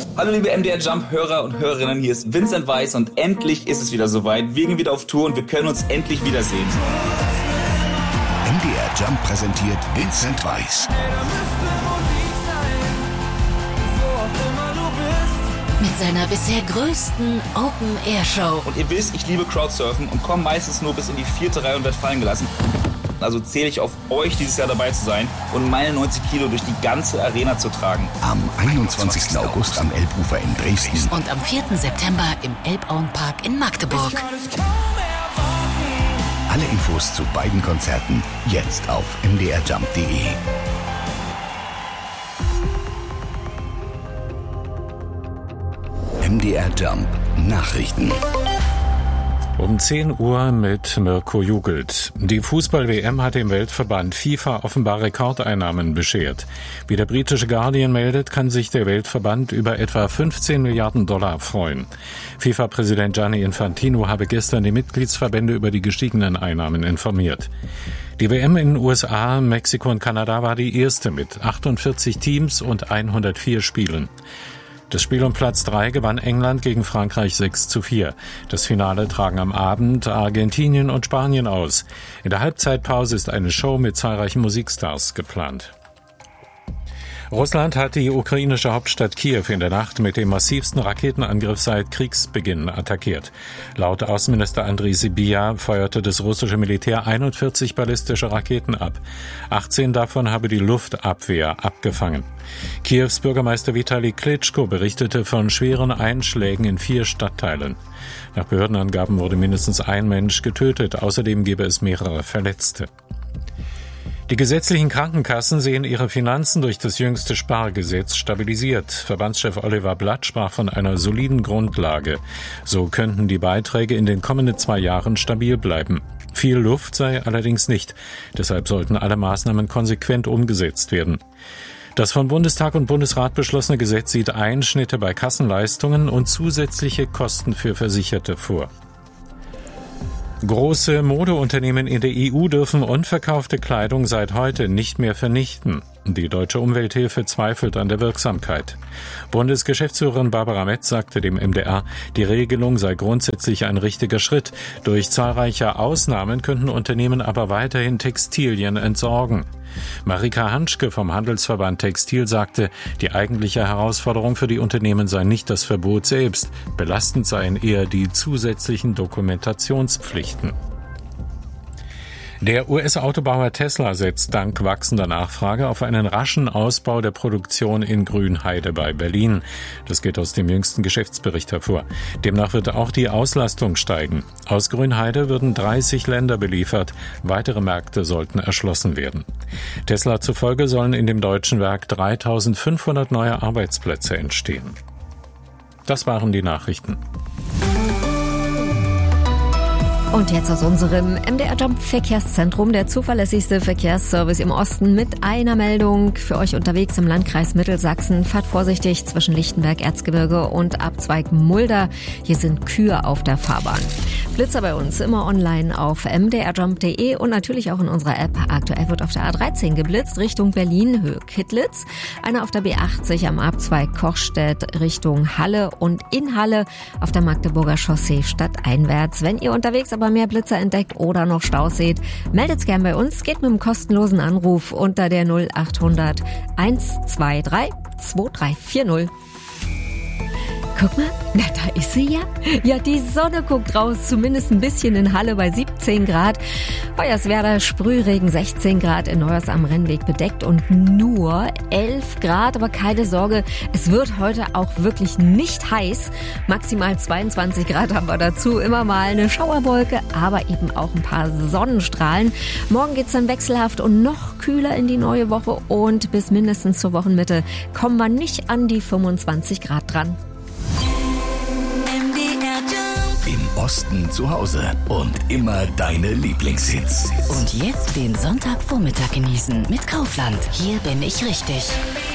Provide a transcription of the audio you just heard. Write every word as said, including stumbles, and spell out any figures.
Hallo liebe M D R Jump-Hörer und Hörerinnen, hier ist Vincent Weiss und endlich ist es wieder soweit. Wir gehen wieder auf Tour und wir können uns endlich wiedersehen. M D R Jump präsentiert Vincent Weiss. Mit seiner bisher größten Open-Air-Show. Und ihr wisst, ich liebe Crowdsurfen und komme meistens nur bis in die vierte Reihe und werde fallen gelassen. Also zähle ich auf euch, dieses Jahr dabei zu sein und meine neunzig Kilo durch die ganze Arena zu tragen. Am einundzwanzigsten August am Elbufer in Dresden. Und am vierten September im Elbauenpark in Magdeburg. Alle Infos zu beiden Konzerten jetzt auf m d r jump punkt d e. M D R Jump Nachrichten. Um zehn Uhr mit Mirko Jugelt. Die Fußball-W M hat dem Weltverband FIFA offenbar Rekordeinnahmen beschert. Wie der britische Guardian meldet, kann sich der Weltverband über etwa fünfzehn Milliarden Dollar freuen. FIFA-Präsident Gianni Infantino habe gestern die Mitgliedsverbände über die gestiegenen Einnahmen informiert. Die W M in den U S A, Mexiko und Kanada war die erste mit achtundvierzig Teams und hundertvier Spielen. Das Spiel um Platz drei gewann England gegen Frankreich sechs zu vier. Das Finale tragen am Abend Argentinien und Spanien aus. In der Halbzeitpause ist eine Show mit zahlreichen Musikstars geplant. Russland hat die ukrainische Hauptstadt Kiew in der Nacht mit dem massivsten Raketenangriff seit Kriegsbeginn attackiert. Laut Außenminister Andriy Sybiha feuerte das russische Militär einundvierzig ballistische Raketen ab. achtzehn davon habe die Luftabwehr abgefangen. Kiews Bürgermeister Vitali Klitschko berichtete von schweren Einschlägen in vier Stadtteilen. Nach Behördenangaben wurde mindestens ein Mensch getötet, außerdem gebe es mehrere Verletzte. Die gesetzlichen Krankenkassen sehen ihre Finanzen durch das jüngste Spargesetz stabilisiert. Verbandschef Oliver Blatt sprach von einer soliden Grundlage. So könnten die Beiträge in den kommenden zwei Jahren stabil bleiben. Viel Luft sei allerdings nicht. Deshalb sollten alle Maßnahmen konsequent umgesetzt werden. Das von Bundestag und Bundesrat beschlossene Gesetz sieht Einschnitte bei Kassenleistungen und zusätzliche Kosten für Versicherte vor. Große Modeunternehmen in der E U dürfen unverkaufte Kleidung seit heute nicht mehr vernichten. Die Deutsche Umwelthilfe zweifelt an der Wirksamkeit. Bundesgeschäftsführerin Barbara Metz sagte dem M D R, die Regelung sei grundsätzlich ein richtiger Schritt. Durch zahlreiche Ausnahmen könnten Unternehmen aber weiterhin Textilien entsorgen. Marika Hanschke vom Handelsverband Textil sagte, die eigentliche Herausforderung für die Unternehmen sei nicht das Verbot selbst. Belastend seien eher die zusätzlichen Dokumentationspflichten. Der U S-Autobauer Tesla setzt dank wachsender Nachfrage auf einen raschen Ausbau der Produktion in Grünheide bei Berlin. Das geht aus dem jüngsten Geschäftsbericht hervor. Demnach wird auch die Auslastung steigen. Aus Grünheide würden dreißig Länder beliefert. Weitere Märkte sollten erschlossen werden. Tesla zufolge sollen in dem deutschen Werk dreitausendfünfhundert neue Arbeitsplätze entstehen. Das waren die Nachrichten. Und jetzt aus unserem M D R Jump Verkehrszentrum, der zuverlässigste Verkehrsservice im Osten, mit einer Meldung für euch unterwegs im Landkreis Mittelsachsen. Fahrt vorsichtig zwischen Lichtenberg, Erzgebirge und Abzweig Mulda. Hier sind Kühe auf der Fahrbahn. Blitzer bei uns immer online auf m d r jump punkt d e und natürlich auch in unserer App. Aktuell wird auf der A dreizehn geblitzt Richtung Berlin, Höhe Kittlitz. Einer auf der B achtzig am Abzweig Kochstedt Richtung Halle und in Halle auf der Magdeburger Chaussee stadteinwärts. Wenn ihr unterwegs aber mehr Blitzer entdeckt oder noch Staus seht, meldet's gern bei uns. Geht mit einem kostenlosen Anruf unter der null achthundert eins zwei drei zwei drei vier null. Guck mal, na da ist sie ja. Ja, die Sonne guckt raus, zumindest ein bisschen in Halle bei siebzehn Grad. Hoyerswerda Sprühregen sechzehn Grad, in Neuers am Rennweg bedeckt und nur elf Grad. Aber keine Sorge, es wird heute auch wirklich nicht heiß. Maximal zweiundzwanzig Grad haben wir dazu. Immer mal eine Schauerwolke, aber eben auch ein paar Sonnenstrahlen. Morgen geht's dann wechselhaft und noch kühler in die neue Woche. Und bis mindestens zur Wochenmitte kommen wir nicht an die fünfundzwanzig Grad dran. Im Osten zu Hause und immer deine Lieblingshits. Und jetzt den Sonntagvormittag genießen mit Kaufland. Hier bin ich richtig.